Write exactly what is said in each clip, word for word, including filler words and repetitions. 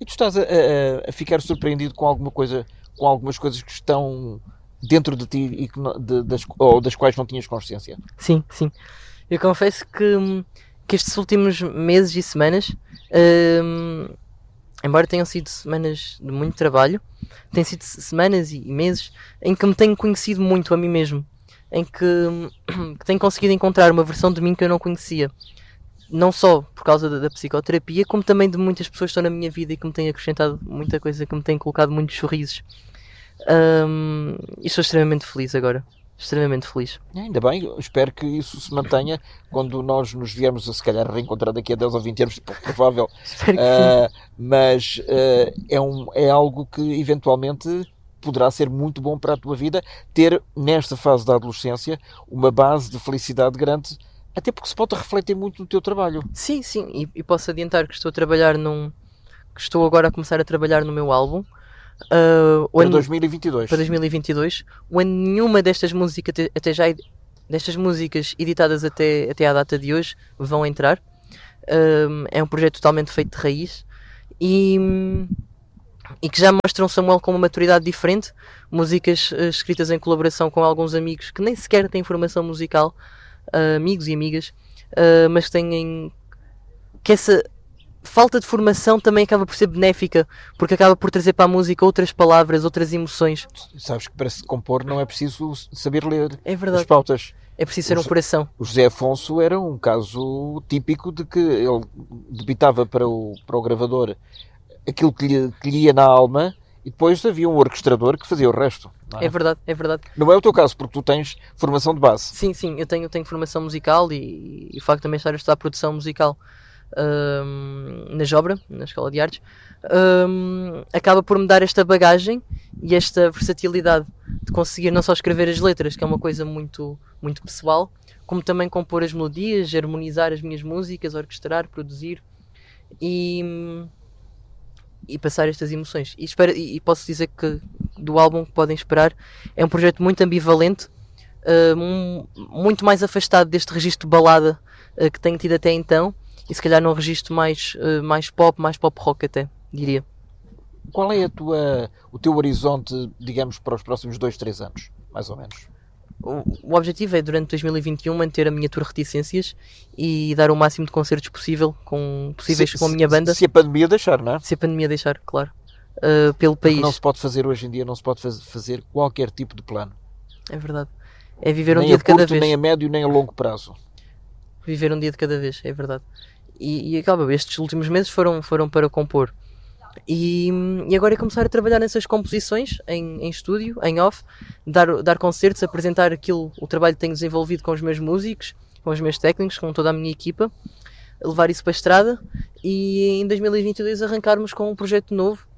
tu estás a, a, a ficar surpreendido com alguma coisa, com algumas coisas que estão dentro de ti e que, não- de, das, ou das quais não tinhas consciência? Sim, sim. Eu confesso que, hum, que estes últimos meses e semanas, hum, embora tenham sido semanas de muito trabalho, têm sido se- semanas e meses em que me tenho conhecido muito a mim mesmo, em que, hum, que tenho conseguido encontrar uma versão de mim que eu não conhecia. Não só por causa da, da psicoterapia, como também de muitas pessoas que estão na minha vida e que me têm acrescentado muita coisa, que me têm colocado muitos sorrisos. Hum, e estou extremamente feliz agora. Extremamente feliz. Ainda bem, eu espero que isso se mantenha quando nós nos viermos a se calhar reencontrar daqui a dez ou vinte anos, pouco provável. Espero que sim. Ah, mas ah, é, um, é algo que eventualmente poderá ser muito bom para a tua vida, ter nesta fase da adolescência uma base de felicidade grande, até porque se pode refletir muito no teu trabalho. Sim, sim, e, e posso adiantar que estou a trabalhar num. Que estou agora a começar a trabalhar no meu álbum. Uh, Para ano- dois mil e vinte e dois. para dois mil e vinte e dois, onde nenhuma destas músicas, até, até já ed- destas músicas editadas até, até à data de hoje, vão entrar. Um, é um projeto totalmente feito de raiz e, e que já mostram Samuel com uma maturidade diferente. Músicas uh, escritas em colaboração com alguns amigos que nem sequer têm formação musical, uh, amigos e amigas, uh, mas que têm que essa falta de formação também acaba por ser benéfica, porque acaba por trazer para a música outras palavras, outras emoções. Sabes que para se compor não é preciso saber ler É as verdade. pautas. É preciso ser O um José- coração. O José Afonso era um caso típico de que ele debitava para o, para o gravador aquilo que lhe, que lhe ia na alma e depois havia um orquestrador que fazia o resto. Não é? É verdade, é verdade. Não é o teu caso, porque tu tens formação de base. Sim, sim, eu tenho, tenho formação musical e, e o facto de também estar a estudar produção musical hum, na Jobra, na Escola de Artes, hum, acaba por me dar esta bagagem e esta versatilidade de conseguir não só escrever as letras, que é uma coisa muito, muito pessoal, como também compor as melodias, harmonizar as minhas músicas, orquestrar, produzir e, e passar estas emoções. E, espero, e, e posso dizer que do álbum que podem esperar é um projeto muito ambivalente, uh, um, muito mais afastado deste registro de balada uh, que tenho tido até então, e se calhar num registro mais, uh, mais pop, mais pop rock até, diria. Qual é a tua, o teu horizonte, digamos, para os próximos dois, três anos, mais ou menos? O, o objetivo é, durante dois mil e vinte e um, manter a minha tour Reticências e dar o máximo de concertos possível, com, possíveis Se- com a minha banda, Se a pandemia deixar, não é? se a pandemia deixar, claro, uh, pelo Porque país. não se pode fazer hoje em dia, não se pode faz- fazer qualquer tipo de plano. É verdade. É viver um Nem dia a de cada curto, vez. nem a médio, nem a longo prazo. Viver um dia de cada vez, é verdade. E, e acaba, estes últimos meses foram, foram para compor. E, e agora é começar a trabalhar nessas composições em, em estúdio, em off, dar, dar concertos, apresentar aquilo, o trabalho que tenho desenvolvido com os meus músicos, com os meus técnicos, com toda a minha equipa, levar isso para a estrada e em dois mil e vinte e dois arrancarmos com um projeto novo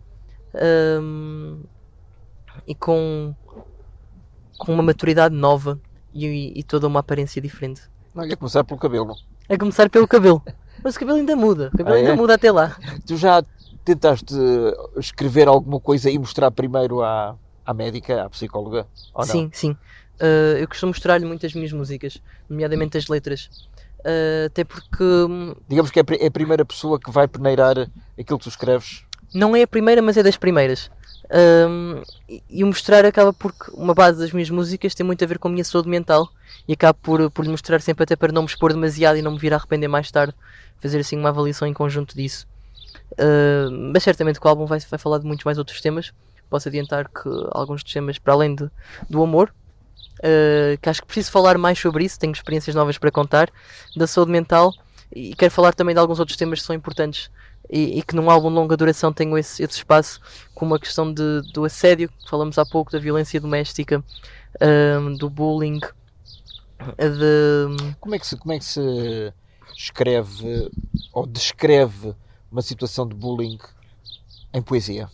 hum, e com, com uma maturidade nova e, e toda uma aparência diferente. Olha, começar pelo cabelo. A começar pelo cabelo. Mas o cabelo ainda muda, o cabelo Ah, ainda é? muda até lá. Tu já tentaste escrever alguma coisa e mostrar primeiro à, à médica, à psicóloga? Ou não? Sim, sim. Uh, eu costumo mostrar-lhe muitas minhas músicas, nomeadamente as letras. Uh, até porque hum, Digamos que é a pri- é a primeira pessoa que vai peneirar aquilo que tu escreves. não é a primeira, mas é das primeiras. Um, e, e o mostrar acaba porque uma base das minhas músicas tem muito a ver com a minha saúde mental e acabo por, por lhe mostrar sempre, até para não me expor demasiado e não me vir a arrepender mais tarde, fazer assim uma avaliação em conjunto disso. Uh, mas certamente que o álbum vai, vai falar de muitos mais outros temas. Posso adiantar que alguns dos temas, para além de, do amor, uh, que acho que preciso falar mais sobre isso, tenho experiências novas para contar, da saúde mental, e quero falar também de alguns outros temas que são importantes e, e que num álbum de longa duração tenho esse, esse espaço, como a questão de, do assédio, que falamos há pouco, da violência doméstica, um, do bullying, de... Como é que se, como é que se escreve ou descreve uma situação de bullying em poesia?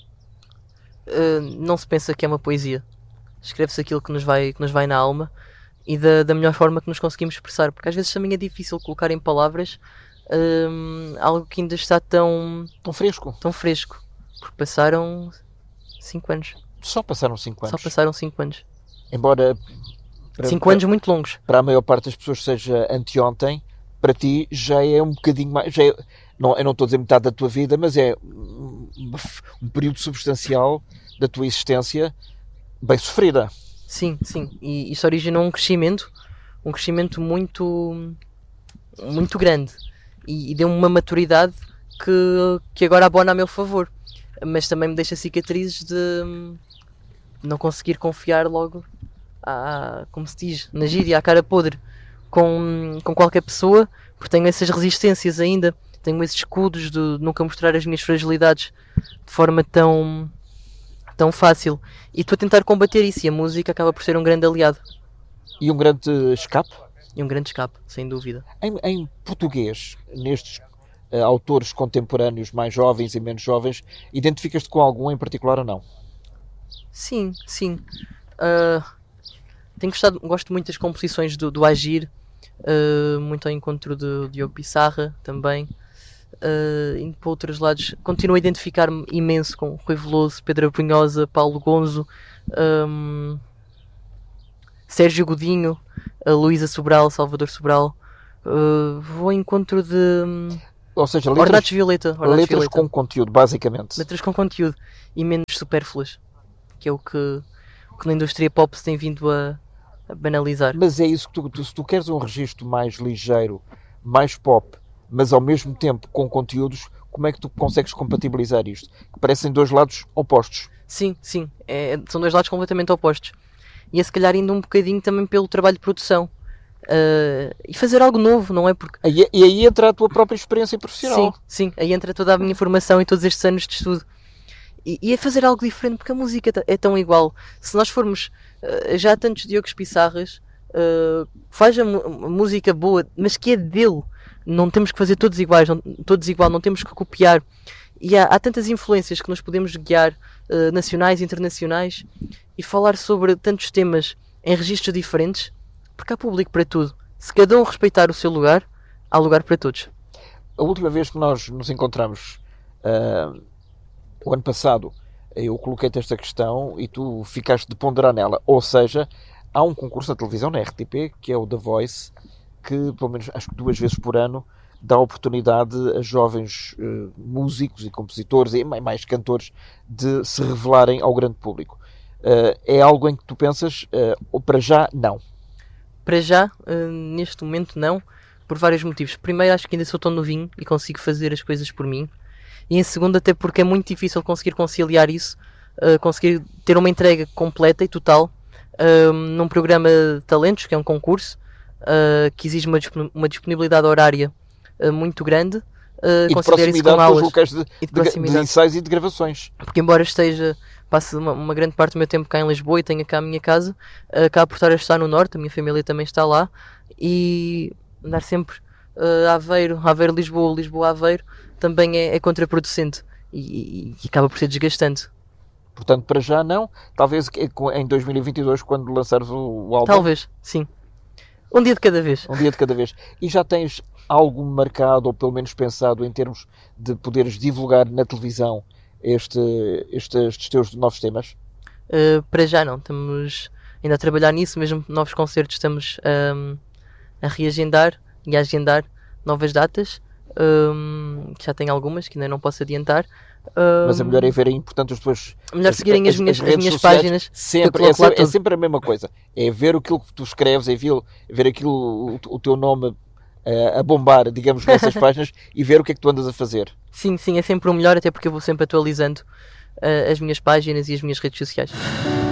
Uh, não se pensa que é uma poesia. Escreve-se aquilo que nos vai, que nos vai na alma e da, da melhor forma que nos conseguimos expressar, porque às vezes também é difícil colocar em palavras um, algo que ainda está tão, Tão fresco. tão fresco, porque passaram cinco anos. Só passaram cinco anos. Só passaram cinco anos. Embora para, cinco para, anos muito longos. para a maior parte das pessoas seja anteontem, para ti já é um bocadinho mais. Já é, não, eu não estou a dizer metade da tua vida, mas é um período substancial da tua existência bem sofrida. Sim, sim. E isso originou um crescimento, um crescimento muito, muito grande. E, e deu-me uma maturidade que, que agora abona a meu favor. Mas também me deixa cicatrizes de não conseguir confiar logo, à, como se diz, na gíria, à cara podre, com, com qualquer pessoa, porque tenho essas resistências ainda, tenho esses escudos de nunca mostrar as minhas fragilidades de forma tão, tão fácil. E estou a tentar combater isso, e a música acaba por ser um grande aliado. E um grande escape? E um grande escape, sem dúvida. Em, em português, nestes uh, autores contemporâneos mais jovens e menos jovens, identificas-te com algum em particular ou não? Sim, sim. Uh, tenho gostado, gosto muito das composições do, do Agir, uh, muito ao encontro de Diogo Pissarra também. Uh, indo para outros lados, continuo a identificar-me imenso com Rui Veloso, Pedro Abrunhosa, Paulo Gonzo, um, Sérgio Godinho, a Luísa Sobral, Salvador Sobral. Uh, vou ao encontro de um, Ou seja, letras, Ornatos Violeta, Ornatos letras Violeta. com conteúdo, basicamente. Letras com conteúdo e menos supérfluas, que é o que, que na indústria pop se tem vindo a, a banalizar. Mas é isso que tu, tu, se tu queres um registro mais ligeiro, mais pop, mas ao mesmo tempo com conteúdos, como é que tu consegues compatibilizar isto? Que parecem dois lados opostos. Sim, sim, é, são dois lados completamente opostos. E é se calhar indo um bocadinho também pelo trabalho de produção. Uh, e fazer algo novo, não é? Porque... E, e aí entra a tua própria experiência profissional. Sim, sim, aí entra toda a minha formação e todos estes anos de estudo. E, e é fazer algo diferente, porque a música é tão igual. Se nós formos, uh, já há tantos Diogos Pissarras, uh, faz a, a música boa, mas que é dele. Não temos que fazer todos iguais, não, todos igual, não temos que copiar. E há, há tantas influências que nós podemos guiar, uh, nacionais e internacionais, e falar sobre tantos temas em registros diferentes, porque há público para tudo. Se cada um respeitar o seu lugar, há lugar para todos. A última vez que nós nos encontramos, uh, o ano passado, eu coloquei-te esta questão e tu ficaste de ponderar nela. Ou seja, há um concurso na televisão, na R T P, que é o The Voice, que pelo menos acho que duas vezes por ano dá oportunidade a jovens uh, músicos e compositores e mais cantores de se revelarem ao grande público. Uh, é algo em que tu pensas, uh, ou para já, não? Para já, uh, neste momento não, por vários motivos. Primeiro, acho que ainda sou tão novinho e consigo fazer as coisas por mim. E em segundo, até porque é muito difícil conseguir conciliar isso, uh, conseguir ter uma entrega completa e total uh, num programa de talentos, que é um concurso, uh, que exige uma, uma disponibilidade horária uh, muito grande. Uh, e de conciliar isso com proximidade com os aulas locais de, e de, de, de ensaios e de gravações. Porque embora esteja, passe uma, uma grande parte do meu tempo cá em Lisboa e tenha cá a minha casa, uh, acabo por estar a estar no Norte, a minha família também está lá, e andar sempre uh, Aveiro, Aveiro-Lisboa, Lisboa-Aveiro, também é, é contraproducente e, e, e acaba por ser desgastante. Portanto, para já não. Talvez em dois mil e vinte e dois, quando lançares o, o álbum. Talvez, sim. Um dia de cada vez. Um dia de cada vez. E já tens algo marcado, ou pelo menos pensado, em termos de poderes divulgar na televisão este, este, estes teus novos temas? Uh, para já não. Estamos ainda a trabalhar nisso, mesmo novos concertos estamos um, a reagendar e a agendar novas datas. Um, que já tenho algumas que ainda não posso adiantar. Um, Mas é melhor é verem, portanto, as tuas. melhor as, seguirem as, as, minhas, as, as minhas sociais, páginas. sempre, é, sempre, é sempre a mesma coisa. É ver aquilo que tu escreves, é ver, ver aquilo, o, o teu nome uh, a bombar, digamos, nessas páginas e ver o que é que tu andas a fazer. Sim, sim, é sempre o melhor, até porque eu vou sempre atualizando uh, as minhas páginas e as minhas redes sociais.